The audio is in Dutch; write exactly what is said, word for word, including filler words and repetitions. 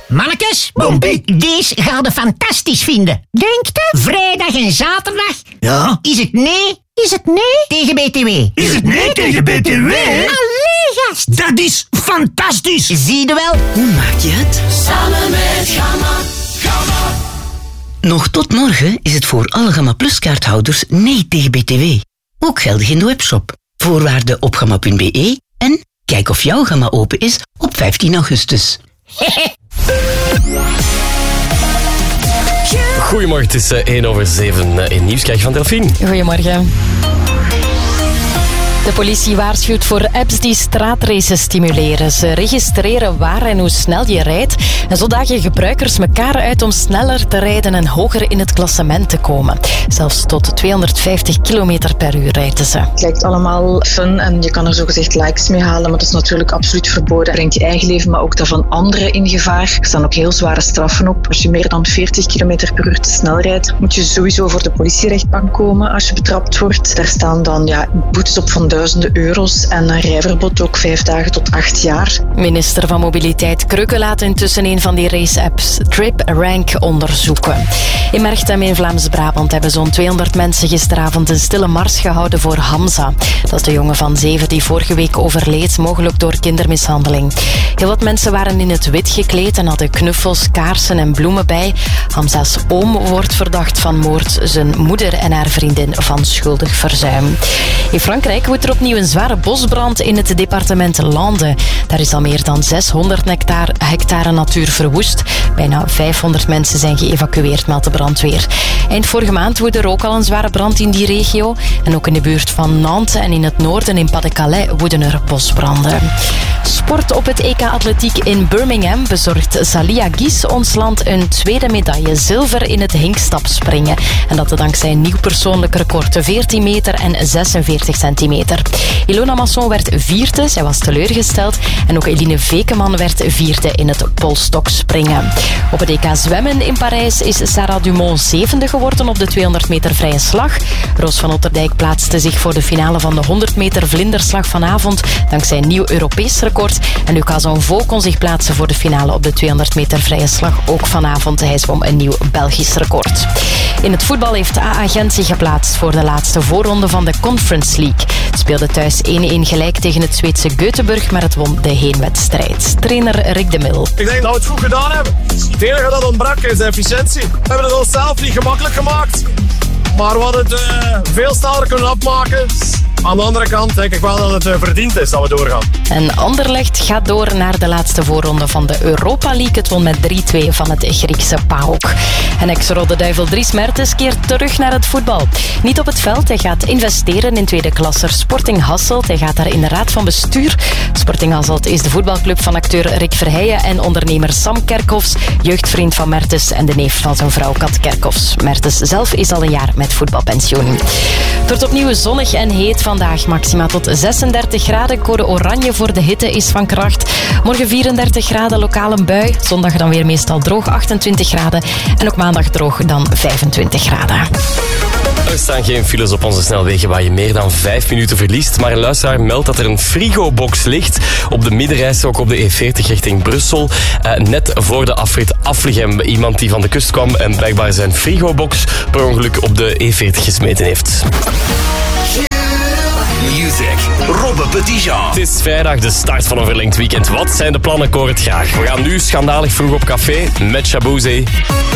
Mannekes, Bompie. deze gaan we fantastisch vinden. Denk je? Vrijdag en zaterdag. Ja? Is het nee? Is het nee? Tegen B T W. Is het nee tegen B T W? Allee, gast. Dat is fantastisch. Zie je wel? Hoe maak je het? Samen met Gamma. Gamma. Nog tot morgen is het voor alle Gamma Plus kaarthouders nee tegen B T W. Ook geldig in de webshop. Voorwaarden op gamma punt b e en kijk of jouw Gamma open is op vijftien augustus. Goedemorgen, het is één over zeven in Nieuws. Krijg je van Delphine. Goedemorgen. De politie waarschuwt voor apps die straatraces stimuleren. Ze registreren waar en hoe snel je rijdt. En zo dagen gebruikers elkaar uit om sneller te rijden en hoger in het klassement te komen. Zelfs tot tweehonderdvijftig kilometer per uur rijden ze. Het lijkt allemaal fun en je kan er zogezegd likes mee halen, maar dat is natuurlijk absoluut verboden. Het brengt je eigen leven, maar ook dat van anderen in gevaar. Er staan ook heel zware straffen op. Als je meer dan veertig kilometer per uur te snel rijdt, moet je sowieso voor de politierechtbank komen als je betrapt wordt. Daar staan dan ja, boetes op van duizenden euro's en een rijverbod ook vijf dagen tot acht jaar. Minister van Mobiliteit Kreuken laat intussen een van die race-apps TripRank onderzoeken. In Merchtem in Vlaams-Brabant hebben zo'n tweehonderd mensen gisteravond een stille mars gehouden voor Hamza. Dat is de jongen van zeven die vorige week overleed, mogelijk door kindermishandeling. Heel wat mensen waren in het wit gekleed en hadden knuffels, kaarsen en bloemen bij. Hamza's oom wordt verdacht van moord, zijn moeder en haar vriendin van schuldig verzuim. In Frankrijk woedt er opnieuw een zware bosbrand in het departement Landes. Daar is al meer dan zeshonderd hectare, hectare natuur verwoest. Bijna vijfhonderd mensen zijn geëvacueerd, meldt de brandweer. Eind vorige maand woedde er ook al een zware brand in die regio. En ook in de buurt van Nantes en in het noorden in Pas-de-Calais woeden er bosbranden. Sport op het E K Atletiek in Birmingham bezorgt Salia Guis ons land een tweede medaille zilver in het hinkstapspringen. En dat dankzij een nieuw persoonlijk record, veertien meter en zesenveertig centimeter. Ilona Masson werd vierde, zij was teleurgesteld. En ook Eline Vekeman werd vierde in het polstokspringen. Op het E K zwemmen in Parijs is Sarah Dumont zevende geworden op de tweehonderd meter vrije slag. Roos van Otterdijk plaatste zich voor de finale van de honderd meter vlinderslag vanavond dankzij een nieuw Europees record. En Lucas Onvo kon zich plaatsen voor de finale op de tweehonderd meter vrije slag ook vanavond. Hij zwom een nieuw Belgisch record. In het voetbal heeft A A Gent zich geplaatst voor de laatste voorronde van de Conference League. Het speelde thuis één-één gelijk tegen het Zweedse Göteborg, maar het won de heenwedstrijd. Trainer Rick de Mil. Ik denk dat we het goed gedaan hebben. Het enige dat ontbrak is efficiëntie. We hebben het onszelf niet gemakkelijk gemaakt. Maar we hadden het uh, veel sneller kunnen afmaken. Aan de andere kant denk ik wel dat het uh, verdiend is dat we doorgaan. En Anderlecht gaat door naar de laatste voorronde van de Europa League. Het won met drie twee van het Griekse PAOK. En ex-Rode Duivel Dries Mertens keert terug naar het voetbal. Niet op het veld, hij gaat investeren in tweede klasser Sporting Hasselt. Hij gaat daar in de raad van bestuur. Sporting Hasselt is de voetbalclub van acteur Rick Verheijen en ondernemer Sam Kerkhoffs, jeugdvriend van Mertens en de neef van zijn vrouw Kat Kerkhoffs. Mertens zelf is al een jaar met voetbalpensioen. Het wordt opnieuw zonnig en heet vandaag. Maxima tot zesendertig graden. Code oranje voor de hitte is van kracht. Morgen vierendertig graden, lokaal een bui. Zondag dan weer meestal droog, achtentwintig graden. En ook maandag droog, dan vijfentwintig graden. Er staan geen files op onze snelwegen waar je meer dan vijf minuten verliest. Maar een luisteraar meldt dat er een frigobox ligt op de middenrijstrook op de E veertig richting Brussel. Uh, net voor de afrit Aflichem. Iemand die van de kust kwam en blijkbaar zijn frigobox per ongeluk op de E veertig gesmeten heeft. Music, Robbe Petitjean. Het is vrijdag, de start van een verlengd weekend. Wat zijn de plannen? Ik hoor het graag. We gaan nu schandalig vroeg op café met Shabouzey.